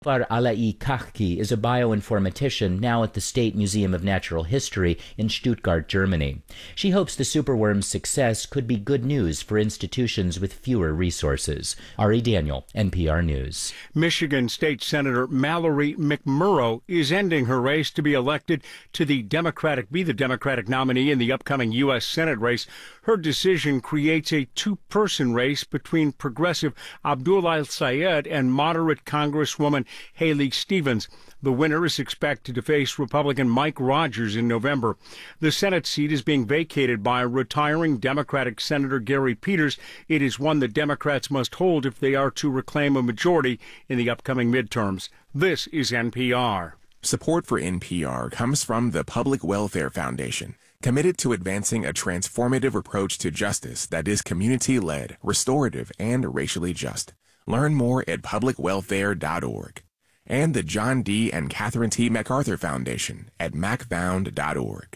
Far Alai Kachki is a bioinformatician now at the State Museum of Natural History in Stuttgart, Germany. She hopes the superworm's success could be good news for institutions with fewer resources. Ari Daniel, NPR News. Michigan State Senator Mallory McMurrow is ending her race to be elected to the Democratic nominee in the upcoming U.S. Senate race. Her decision creates a two-person race between progressive Abdul al-Sayed and moderate Congresswoman Haley Stevens. The winner is expected to face Republican Mike Rogers in November. The Senate seat is being vacated by retiring Democratic Senator Gary Peters. It is one that Democrats must hold if they are to reclaim a majority in the upcoming midterms. This is NPR. Support for NPR comes from the Public Welfare Foundation, committed to advancing a transformative approach to justice that is community-led, restorative, and racially just. Learn more at publicwelfare.org. And the John D. and Catherine T. MacArthur Foundation at macfound.org.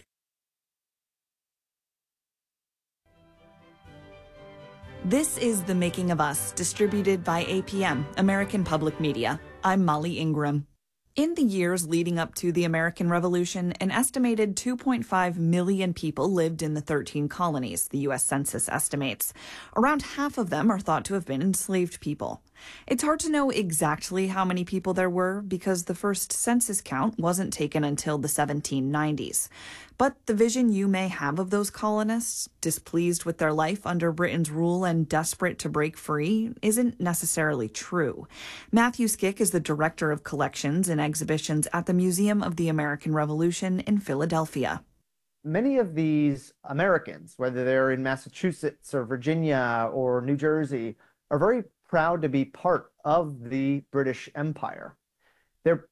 This is The Making of Us, distributed by APM, American Public Media. I'm Molly Ingram. In the years leading up to the American Revolution, an estimated 2.5 million people lived in the 13 colonies, the U.S. Census estimates. Around half of them are thought to have been enslaved people. It's hard to know exactly how many people there were because the first census count wasn't taken until the 1790s. But the vision you may have of those colonists, displeased with their life under Britain's rule and desperate to break free, isn't necessarily true. Matthew Skick is the director of collections and exhibitions at the Museum of the American Revolution in Philadelphia. Many of these Americans, whether they're in Massachusetts or Virginia or New Jersey, are very proud to be part of the British Empire. They're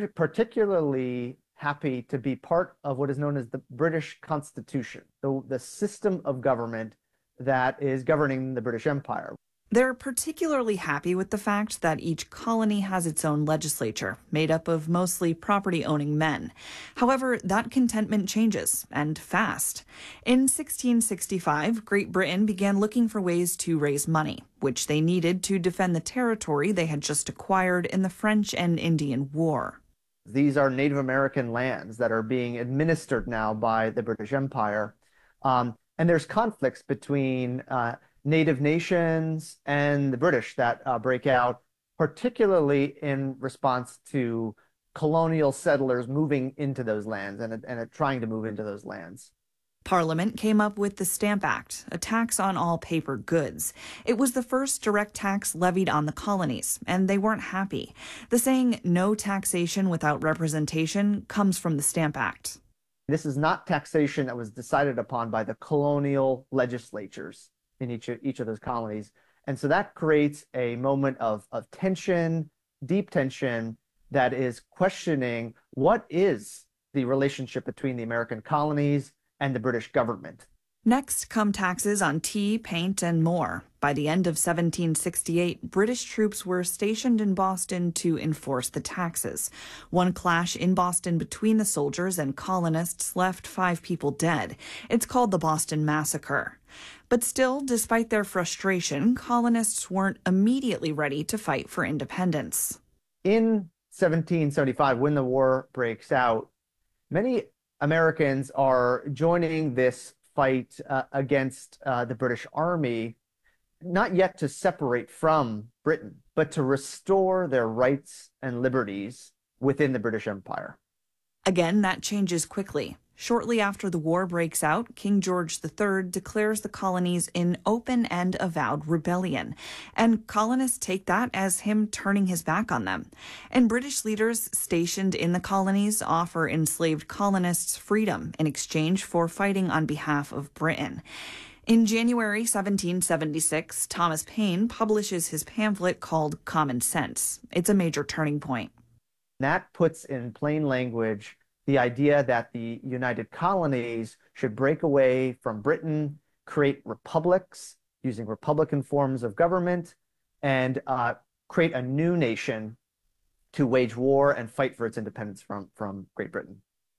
particularly happy to be part of what is known as the British Constitution, the system of government that is governing the British Empire. They're particularly happy with the fact that each colony has its own legislature, made up of mostly property-owning men. However, that contentment changes, and fast. In 1665, Great Britain began looking for ways to raise money, which they needed to defend the territory they had just acquired in the French and Indian War. These are Native American lands that are being administered now by the British Empire. And there's conflicts between Native nations and the British that break out, particularly in response to colonial settlers moving into those lands and trying to move into those lands. Parliament came up with the Stamp Act, a tax on all paper goods. It was the first direct tax levied on the colonies, and they weren't happy. The saying, "no taxation without representation," comes from the Stamp Act. This is not taxation that was decided upon by the colonial legislatures in each of those colonies. And so that creates a moment of tension, deep tension, that is questioning what is the relationship between the American colonies and the British government. Next come taxes on tea, paint, and more. By the end of 1768, British troops were stationed in Boston to enforce the taxes. One clash in Boston between the soldiers and colonists left 5 people dead. It's called the Boston Massacre. But still, despite their frustration, colonists weren't immediately ready to fight for independence. In 1775, when the war breaks out, many Americans are joining this fight against the British Army, not yet to separate from Britain, but to restore their rights and liberties within the British Empire. Again, that changes quickly. Shortly after the war breaks out, King George III declares the colonies in open and avowed rebellion, and colonists take that as him turning his back on them. And British leaders stationed in the colonies offer enslaved colonists freedom in exchange for fighting on behalf of Britain. In January 1776, Thomas Paine publishes his pamphlet called Common Sense. It's a major turning point. That puts in plain language the idea that the United Colonies should break away from Britain, create republics using republican forms of government, and create a new nation to wage war and fight for its independence from Great Britain.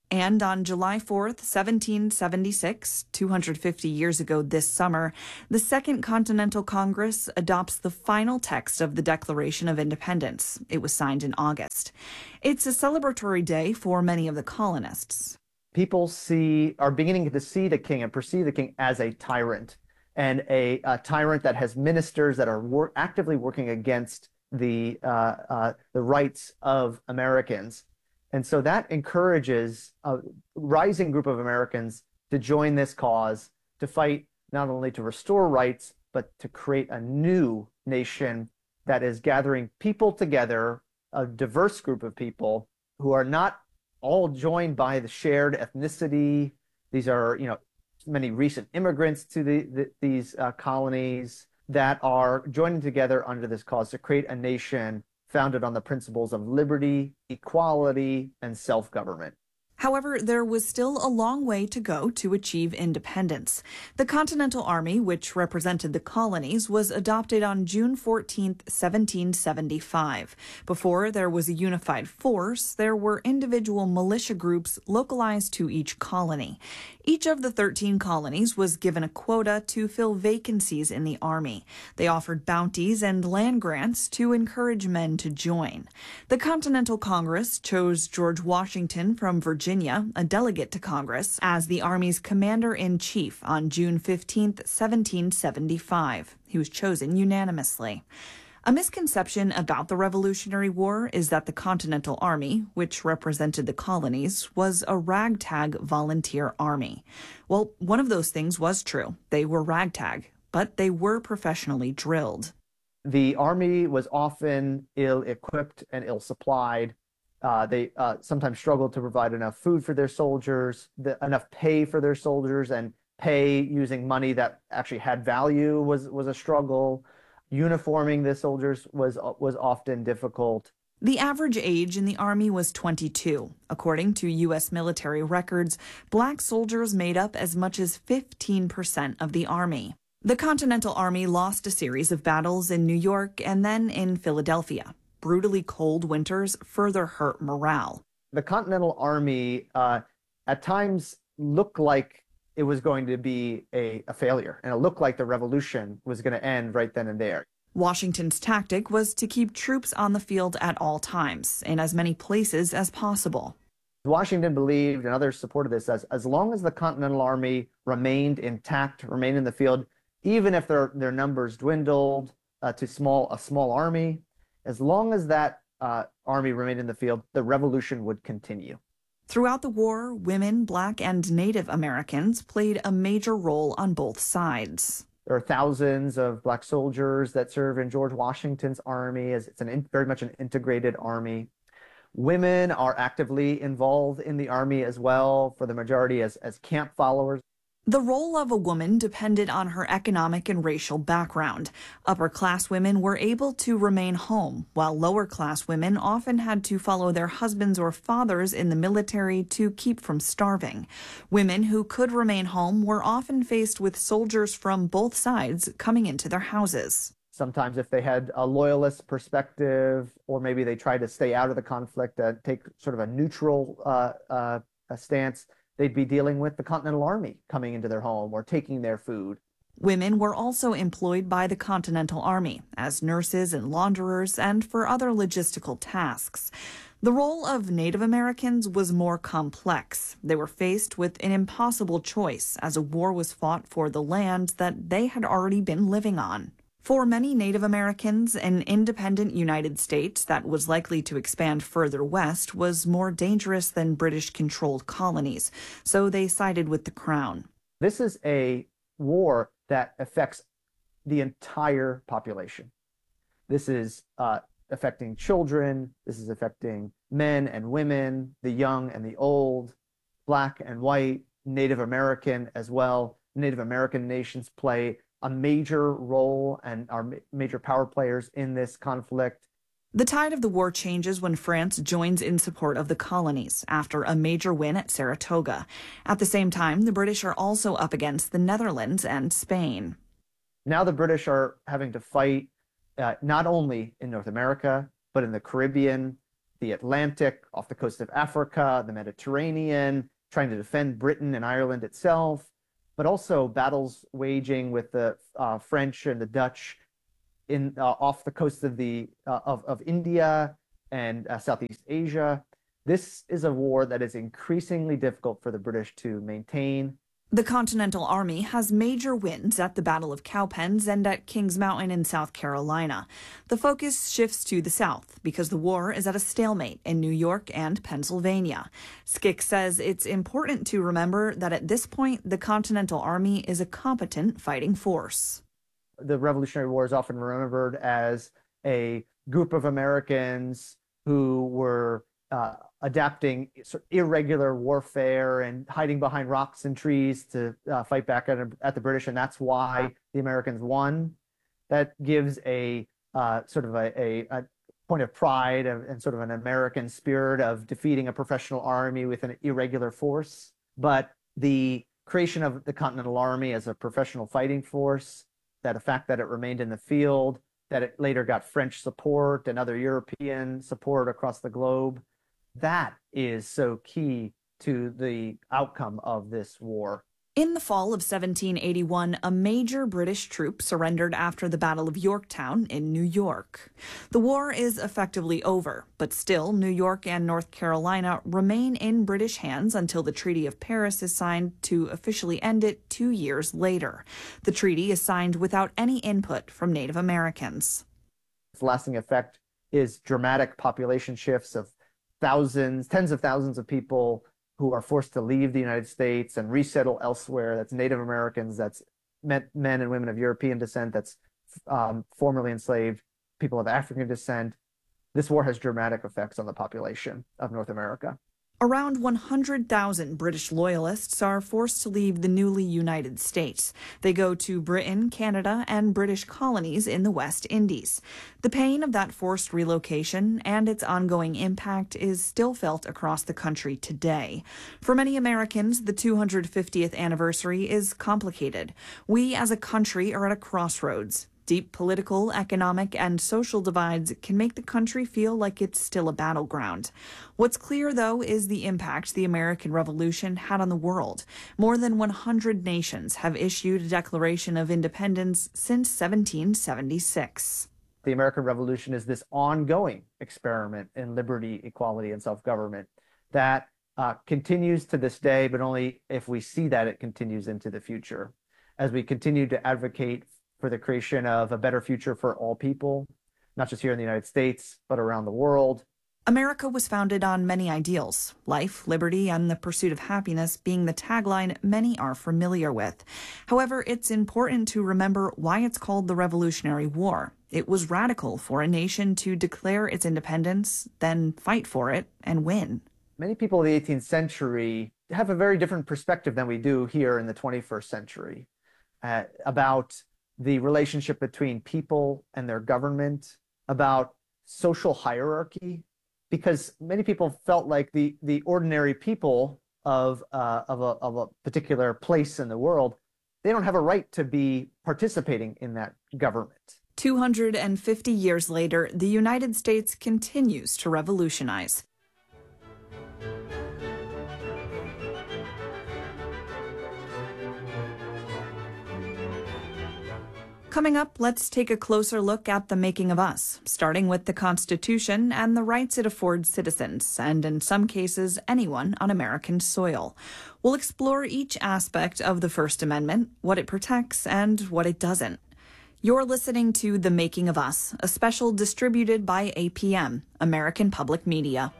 And on July 4th, 1776, 250 years ago this summer, the Second Continental Congress adopts the final text of the Declaration of Independence. It was signed in August. It's a celebratory day for many of the colonists. People are beginning to see the king and perceive the king as a tyrant, and a tyrant that has ministers that are actively working against the rights of Americans. And so that encourages a rising group of Americans to join this cause, to fight not only to restore rights, but to create a new nation that is gathering people together, a diverse group of people who are not all joined by the shared ethnicity. These are, many recent immigrants to these colonies that are joining together under this cause to create a nation founded on the principles of liberty, equality, and self-government. However, there was still a long way to go to achieve independence. The Continental Army, which represented the colonies, was adopted on June 14, 1775. Before there was a unified force, there were individual militia groups localized to each colony. Each of the 13 colonies was given a quota to fill vacancies in the Army. They offered bounties and land grants to encourage men to join. The Continental Congress chose George Washington from Virginia, a delegate to Congress, as the Army's commander-in-chief on June 15, 1775. He was chosen unanimously. A misconception about the Revolutionary War is that the Continental Army, which represented the colonies, was a ragtag volunteer army. Well, one of those things was true. They were ragtag, but they were professionally drilled. The Army was often ill-equipped and ill-supplied. They sometimes struggled to provide enough food for their soldiers, enough pay for their soldiers, and pay using money that actually had value was a struggle. Uniforming the soldiers was often difficult. The average age in the Army was 22. According to U.S. military records, black soldiers made up as much as 15% of the Army. The Continental Army lost a series of battles in New York and then in Philadelphia. Brutally cold winters further hurt morale. The Continental Army at times looked like it was going to be a failure, and it looked like the revolution was going to end right then and there. Washington's tactic was to keep troops on the field at all times, in as many places as possible. Washington believed, and others supported this, as long as the Continental Army remained intact, remained in the field, even if their numbers dwindled to a small army, as long as that army remained in the field, the revolution would continue. Throughout the war, women, Black, and Native Americans played a major role on both sides. There are thousands of Black soldiers that serve in George Washington's army, as it's very much an integrated army. Women are actively involved in the army as well, for the majority as camp followers. The role of a woman depended on her economic and racial background. Upper-class women were able to remain home, while lower-class women often had to follow their husbands or fathers in the military to keep from starving. Women who could remain home were often faced with soldiers from both sides coming into their houses. Sometimes if they had a loyalist perspective, or maybe they tried to stay out of the conflict, take sort of a neutral stance, they'd be dealing with the Continental Army coming into their home or taking their food. Women were also employed by the Continental Army as nurses and launderers and for other logistical tasks. The role of Native Americans was more complex. They were faced with an impossible choice as a war was fought for the land that they had already been living on. For many Native Americans, an independent United States that was likely to expand further west was more dangerous than British-controlled colonies, so they sided with the Crown. This is a war that affects the entire population. This is affecting children, this is affecting men and women, the young and the old, Black and white, Native American as well. Native American nations play a major role and are major power players in this conflict. The tide of the war changes when France joins in support of the colonies after a major win at Saratoga. At the same time, the British are also up against the Netherlands and Spain. Now the British are having to fight not only in North America, but in the Caribbean, the Atlantic, off the coast of Africa, the Mediterranean, trying to defend Britain and Ireland itself, but also battles waging with the French and the Dutch off the coast of of India and Southeast Asia. This is a war that is increasingly difficult for the British to maintain. The Continental Army has major wins at the Battle of Cowpens and at Kings Mountain in South Carolina. The focus shifts to the South because the war is at a stalemate in New York and Pennsylvania. Skick says it's important to remember that at this point, the Continental Army is a competent fighting force. The Revolutionary War is often remembered as a group of Americans who were adapting irregular warfare and hiding behind rocks and trees to fight back at the British, and that's why the Americans won. That gives a sort of a point of pride and sort of an American spirit of defeating a professional army with an irregular force. But the creation of the Continental Army as a professional fighting force, the fact that it remained in the field, that it later got French support and other European support across the globe, that is so key to the outcome of this war. In the fall of 1781, a major British troop surrendered after the Battle of Yorktown in New York. The war is effectively over, but still New York and North Carolina remain in British hands until the Treaty of Paris is signed to officially end it 2 years later. The treaty is signed without any input from Native Americans. Its lasting effect is dramatic population shifts of thousands, tens of thousands of people who are forced to leave the United States and resettle elsewhere. That's Native Americans, that's men and women of European descent, that's formerly enslaved people of African descent. This war has dramatic effects on the population of North America. Around 100,000 British loyalists are forced to leave the newly United States. They go to Britain, Canada, and British colonies in the West Indies. The pain of that forced relocation and its ongoing impact is still felt across the country today. For many Americans, the 250th anniversary is complicated. We as a country are at a crossroads. Deep political, economic, and social divides can make the country feel like it's still a battleground. What's clear, though, is the impact the American Revolution had on the world. More than 100 nations have issued a Declaration of Independence since 1776. The American Revolution is this ongoing experiment in liberty, equality, and self-government that continues to this day, but only if we see that it continues into the future. As we continue to advocate for the creation of a better future for all people, not just here in the United States, but around the world. America was founded on many ideals, life, liberty, and the pursuit of happiness being the tagline many are familiar with. However, it's important to remember why it's called the Revolutionary War. It was radical for a nation to declare its independence, then fight for it, and win. Many people of the 18th century have a very different perspective than we do here in the 21st century about the relationship between people and their government, about social hierarchy, because many people felt like the ordinary people of a particular place in the world, they don't have a right to be participating in that government. 250 years later, the United States continues to revolutionize. Coming up, let's take a closer look at the making of us, starting with the Constitution and the rights it affords citizens, and in some cases, anyone on American soil. We'll explore each aspect of the First Amendment, what it protects and what it doesn't. You're listening to The Making of Us, a special distributed by APM, American Public Media.